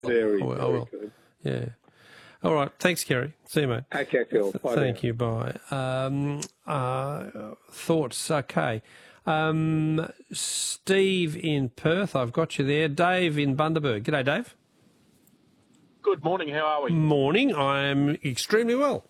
Very, I very will. good. Yeah. All right. Thanks, Kerry. See you, mate. Okay, Phil. Bye. Thank you. Bye. Thoughts? Okay. Steve in Perth, I've got you there. Dave in Bundaberg. G'day, Dave. Good morning. How are we? Morning. I'm extremely well.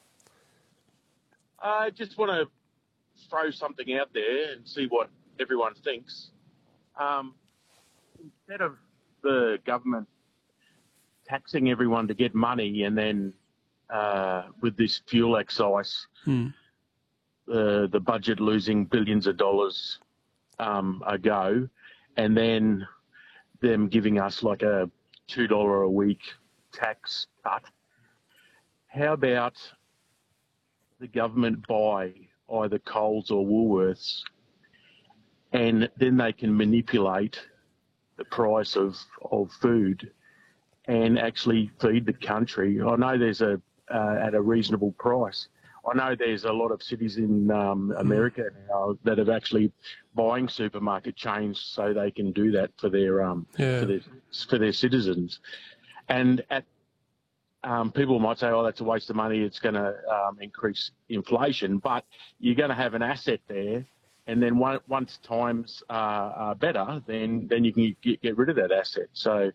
I just want to throw something out there and see what everyone thinks. Instead of the government taxing everyone to get money and then with this fuel excise, the budget losing billions of dollars ago, and then them giving us like a $2 a week tax cut, how about the government buy either Coles or Woolworths, and then they can manipulate the price of food and actually feed the country? I know there's at a reasonable price. I know there's a lot of cities in America now that have actually buying supermarket chains so they can do that for their citizens. And people might say, "Oh, that's a waste of money. It's going to increase inflation." But you're going to have an asset there, and then once times are better, then you can get rid of that asset. So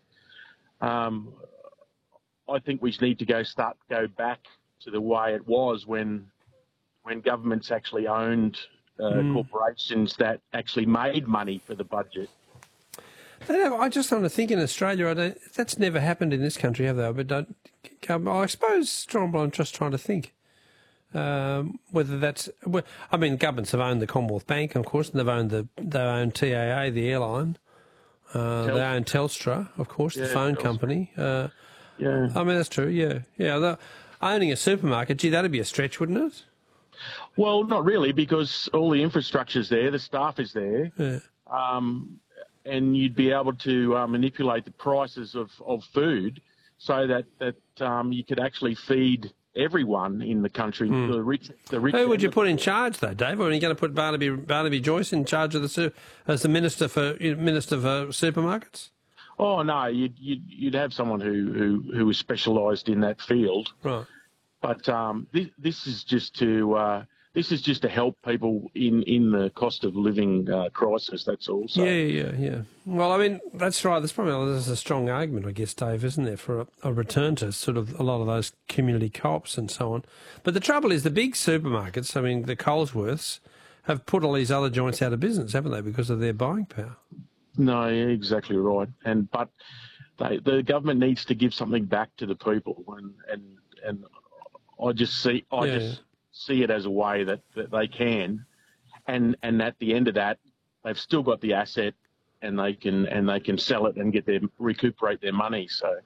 I think we need to go back to the way it was when governments actually owned corporations that actually made money for the budget. I just want to think in Australia, that's never happened in this country, have they? But I suppose I'm just trying to think whether that's. I mean, governments have owned the Commonwealth Bank, of course, and they own TAA, the airline. They own Telstra, of course, the phone company. I mean, that's true. Yeah. Owning a supermarket, gee, that'd be a stretch, wouldn't it? Well, not really, because all the infrastructure's there, the staff is there. Yeah. And you'd be able to manipulate the prices of food so that you could actually feed everyone in the country, the rich. Who would you put in charge, though, Dave? Or are you going to put Barnaby Joyce in charge of as the minister for supermarkets? Oh no, you'd have someone who was specialised in that field. Right. But this is just to help people in the cost of living crisis. That's all. So. Yeah. Well, I mean, that's right. There's a strong argument, I guess, Dave, isn't there, for a return to sort of a lot of those community co-ops and so on. But the trouble is the big supermarkets, I mean, the Colesworths, have put all these other joints out of business, haven't they, because of their buying power? No, yeah, exactly right. But the government needs to give something back to the people, and I just see it as a way that they can, and at the end of that, they've still got the asset, and they can sell it and recuperate their money. So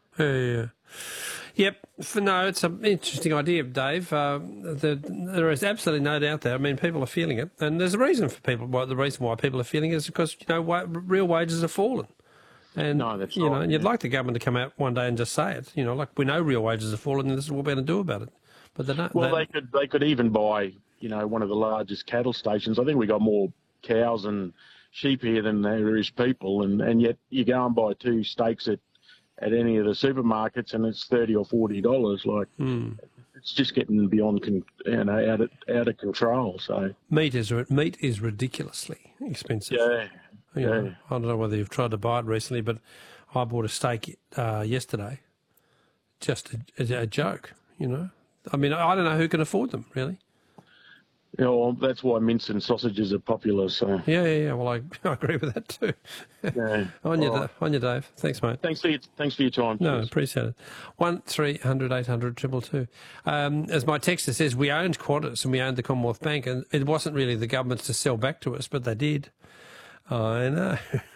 Yep. It's an interesting idea, Dave. There is absolutely no doubt there. I mean, people are feeling it, and there's a reason for people. The reason why people are feeling it is because real wages have fallen. And no, that's right. And you'd like the government to come out one day and just say it. Like we know real wages have fallen, and this is what we're going to do about it. But they don't. Well, they could even buy one of the largest cattle stations. I think we got more cows and sheep here than there is people, and yet you go and buy two steaks at any of the supermarkets, and it's $30 or $40. It's just getting beyond out of control. So meat is ridiculously expensive. Yeah. I don't know whether you've tried to buy it recently, but I bought a steak yesterday. Just a joke, I mean, I don't know who can afford them, really. Yeah, well, that's why mince and sausages are popular. So yeah. Well, I agree with that too. Yeah. On you, Dave. Thanks, mate. Thanks for your time. No, appreciate it. 1300 800 222. As my texter says, we owned Qantas and we owned the Commonwealth Bank, and it wasn't really the government's to sell back to us, but they did. I know.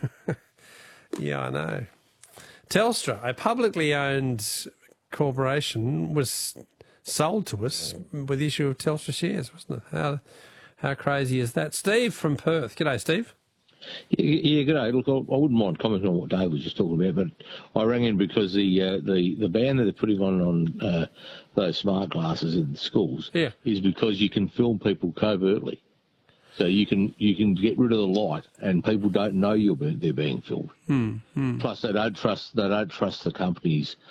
Yeah, I know. Telstra, a publicly owned corporation, was sold to us with the issue of Telstra shares, wasn't it? How crazy is that? Steve from Perth. G'day, Steve. Yeah, g'day. Look, I wouldn't mind commenting on what Dave was just talking about, but I rang in because the ban that they're putting on those smart glasses in the schools is because you can film people covertly. So you can get rid of the light, and people don't know they're being filmed. Plus, they don't trust the companies